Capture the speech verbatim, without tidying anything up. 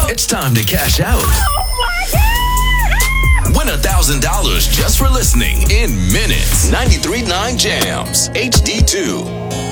It's time to cash out. Win a thousand dollars just for listening in minutes. ninety-three point nine Jams, H D two.